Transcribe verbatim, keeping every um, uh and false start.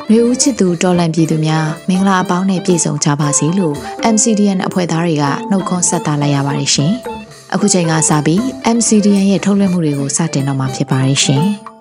လူဦးချစ်သူတော်လန်ပြည်သူများမင်္ဂလာအပေါင်းနဲ့ပြည့်စုံကြပါစေလို့ M C D N အဖွဲ့သားတွေကနှုတ်ခွန်းဆက်သလိုက်ရပါတယ်ရှင်။အခုချိန်ကစပြီး M C D N ရဲ့ထုတ်လွှင့်မှုတွေကိုစတင်တော့မှာဖြစ်ပါတယ်ရှင်။